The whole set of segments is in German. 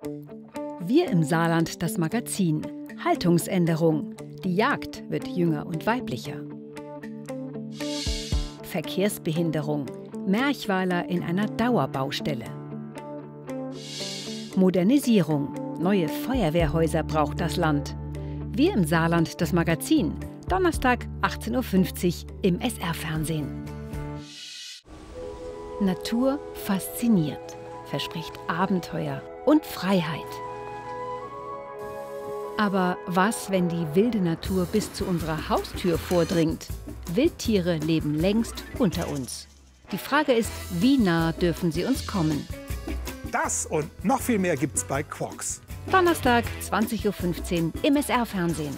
Wir im Saarland, das Magazin. Haltungsänderung. Die Jagd wird jünger und weiblicher. Verkehrsbehinderung. Merchweiler in einer Dauerbaustelle. Modernisierung. Neue Feuerwehrhäuser braucht das Land. Wir im Saarland, das Magazin. Donnerstag, 18:50 Uhr im SR-Fernsehen. Natur fasziniert, verspricht Abenteuer und Freiheit. Aber was, wenn die wilde Natur bis zu unserer Haustür vordringt? Wildtiere leben längst unter uns. Die Frage ist, wie nah dürfen sie uns kommen? Das und noch viel mehr gibt's bei Quarks. Donnerstag, 20:15 Uhr im SR-Fernsehen.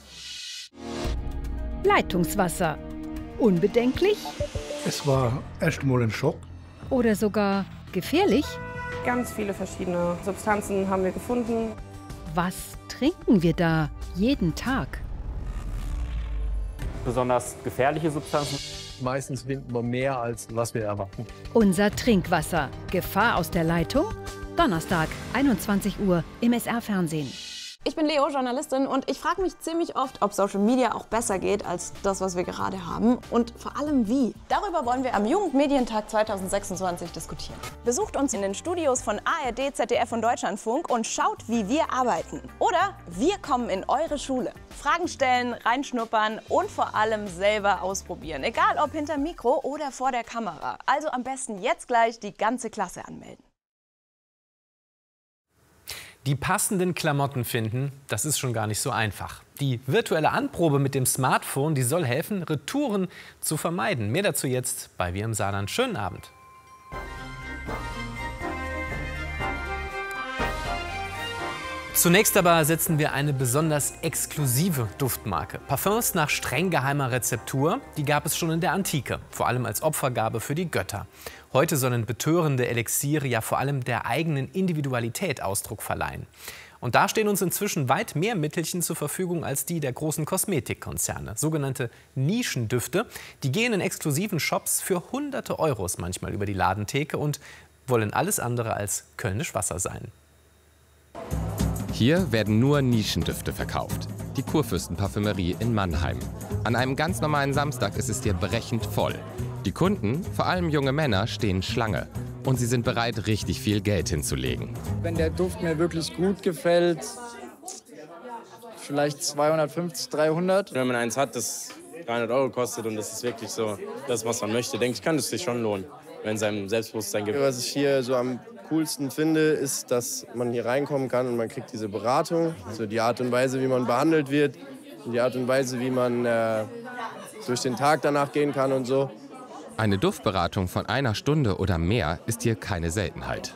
Leitungswasser. Unbedenklich? Es war erst mal ein Schock. Oder sogar gefährlich? Ganz viele verschiedene Substanzen haben wir gefunden. Was trinken wir da jeden Tag? Besonders gefährliche Substanzen. Meistens trinken wir mehr, als was wir erwarten. Unser Trinkwasser. Gefahr aus der Leitung? Donnerstag, 21 Uhr im SR-Fernsehen. Ich bin Leo, Journalistin, und ich frage mich ziemlich oft, ob Social Media auch besser geht als das, was wir gerade haben, und vor allem wie. Darüber wollen wir am Jugendmedientag 2026 diskutieren. Besucht uns in den Studios von ARD, ZDF und Deutschlandfunk und schaut, wie wir arbeiten. Oder wir kommen in eure Schule. Fragen stellen, reinschnuppern und vor allem selber ausprobieren. Egal ob hinter Mikro oder vor der Kamera. Also am besten jetzt gleich die ganze Klasse anmelden. Die passenden Klamotten finden, das ist schon gar nicht so einfach. Die virtuelle Anprobe mit dem Smartphone, die soll helfen, Retouren zu vermeiden. Mehr dazu jetzt bei Wir im Saarland. Schönen Abend. Zunächst aber setzen wir eine besonders exklusive Duftmarke. Parfums nach streng geheimer Rezeptur, die gab es schon in der Antike, vor allem als Opfergabe für die Götter. Heute sollen betörende Elixiere ja vor allem der eigenen Individualität Ausdruck verleihen. Und da stehen uns inzwischen weit mehr Mittelchen zur Verfügung als die der großen Kosmetikkonzerne. Sogenannte Nischendüfte, die gehen in exklusiven Shops für hunderte Euros manchmal über die Ladentheke und wollen alles andere als Kölnisch Wasser sein. Hier werden nur Nischendüfte verkauft. Die Kurfürstenparfümerie in Mannheim. An einem ganz normalen Samstag ist es hier brechend voll. Die Kunden, vor allem junge Männer, stehen Schlange. Und sie sind bereit, richtig viel Geld hinzulegen. Wenn der Duft mir wirklich gut gefällt, vielleicht 250, 300. Wenn man eins hat, das 300 Euro kostet und das ist wirklich so das, was man möchte, denke ich, kann es sich schon lohnen, wenn es einem Selbstbewusstsein gibt. Was ich hier so am coolsten finde, ist, dass man hier reinkommen kann und man kriegt diese Beratung. So die Art und Weise, wie man behandelt wird, und die Art und Weise, wie man durch den Tag danach gehen kann und so. Eine Duftberatung von einer Stunde oder mehr ist hier keine Seltenheit.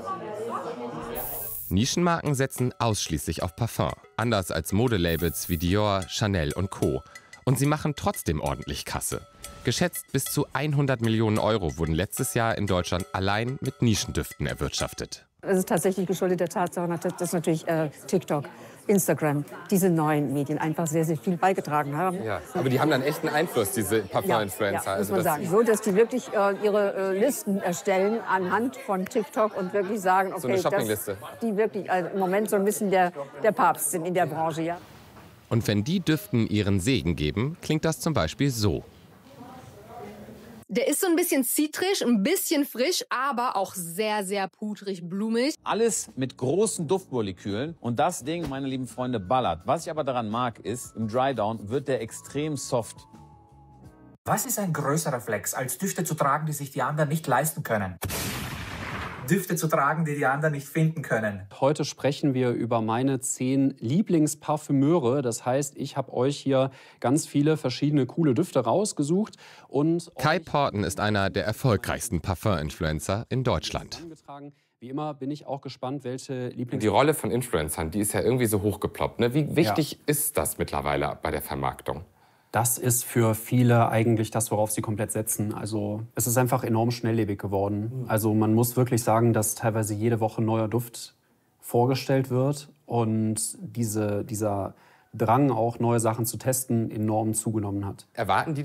Nischenmarken setzen ausschließlich auf Parfum, anders als Modelabels wie Dior, Chanel und Co. Und sie machen trotzdem ordentlich Kasse. Geschätzt bis zu 100 Millionen Euro wurden letztes Jahr in Deutschland allein mit Nischendüften erwirtschaftet. Es ist tatsächlich geschuldet der Tatsache, dass natürlich TikTok, Instagram, diese neuen Medien einfach sehr, sehr viel beigetragen haben. Ja, aber die haben dann echten Einfluss, diese Parfum-Influencer. Ja, muss man sagen. So, dass die wirklich ihre Listen erstellen anhand von TikTok und wirklich sagen, okay, so eine Shoppingliste. Die wirklich im Moment so ein bisschen der Papst sind in der Branche. Ja. Und wenn die Düften ihren Segen geben, klingt das zum Beispiel so. Der ist so ein bisschen zitrisch, ein bisschen frisch, aber auch sehr, sehr pudrig, blumig. Alles mit großen Duftmolekülen. Und das Ding, meine lieben Freunde, ballert. Was ich aber daran mag, ist, im Drydown wird der extrem soft. Was ist ein größerer Flex, als Düfte zu tragen, die sich die anderen nicht leisten können? Düfte zu tragen, die die anderen nicht finden können. Heute sprechen wir über meine 10 Lieblingsparfümeure. Das heißt, ich habe euch hier ganz viele verschiedene coole Düfte rausgesucht. Und Kai Porten ist einer der erfolgreichsten Parfum-Influencer in Deutschland. Wie immer bin ich auch gespannt, welche Lieblings... Die Rolle von Influencern, die ist ja irgendwie so hochgeploppt. Ne? Wie wichtig ist das mittlerweile bei der Vermarktung? Das ist für viele eigentlich das, worauf sie komplett setzen. Also es ist einfach enorm schnelllebig geworden. Also man muss wirklich sagen, dass teilweise jede Woche ein neuer Duft vorgestellt wird und dieser Drang, auch neue Sachen zu testen, enorm zugenommen hat. Erwarten die